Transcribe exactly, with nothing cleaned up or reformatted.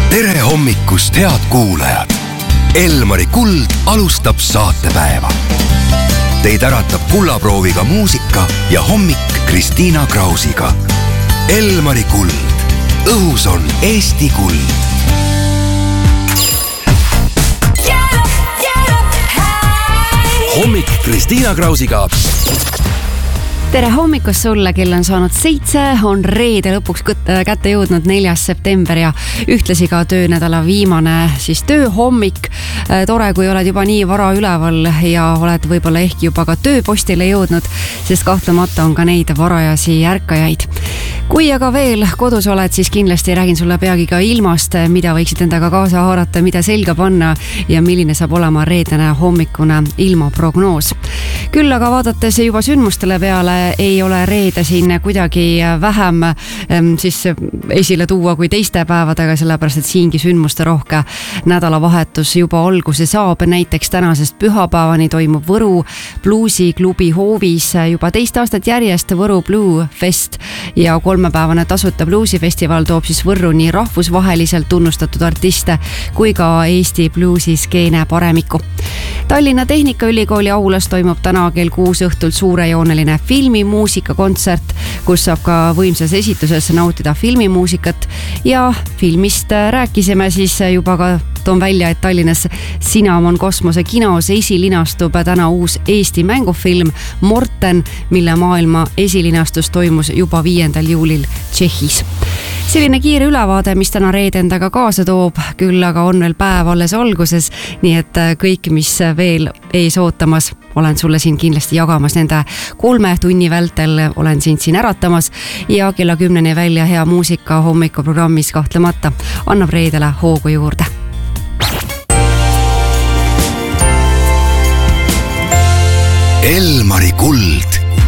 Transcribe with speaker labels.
Speaker 1: tere hommikust, head kuulajad! Elmari Kuld alustab saatepäeva. Teid äratab kullaprooviga muusika ja hommik Kristiina Krausiga. Elmari Kuld. Õhus on Eesti kuld. Hommik Kristiina Krausiga.
Speaker 2: Tere hommikust sulle, kell on saanud seitse, on reede lõpuks kätte jõudnud neljas september ja ühtlasi ka töönädala viimane siis tööhommik. Tore, kui oled juba nii vara üleval ja oled võib-olla ehk juba ka tööpostile jõudnud, sest kahtlemata on ka neid varajasi ärkajaid. Kui aga veel kodus oled, siis kindlasti räägin sulle peagi ka ilmast, mida võiksid endaga kaasa haarata, mida selga panna ja milline saab olema reedene hommikune ilmaprognoos. Küll aga vaadates juba sündmustele peale ei ole reede siin kuidagi vähem siis esile tuua kui teiste päevadega, sellepärast et siingi sündmuste rohke nädalavahetus juba alguse saab. Näiteks tänasest pühapäevani toimub Võru bluusiklubi hoovis juba teist aastat järjest Võru Blue Fest ja kolmepäevane tasuta bluusifestival toob siis Võrru nii rahvusvaheliselt tunnustatud artiste kui ka Eesti bluusiskeene paremikku. Tallinna Tehnikaülikooli aulas toimub täna kell kuus õhtult suurejooneline filmimuusikakontsert, kus saab ka võimsas esituses nautida filmimuusikat ja filmist rääkisime siis juba ka toon välja, et Tallinnas Cinnamon Kosmose kinos esilinastub täna uus Eesti mängufilm Morten, mille maailma esilinastus toimus juba viiendal juulil Tšehhis. Selline kiire ülevaade, mis täna reede endaga kaasa toob, küll aga on veel päev alles alguses, nii et kõik, mis veel ees ootamas, olen sulle siin kindlasti jagamas nende kolme tunni vältel, olen sind siin äratamas ja kella kümneni välja hea muusika hommikuprogrammis kahtlemata annab reedele hoogu juurde.
Speaker 1: Elmari Kuld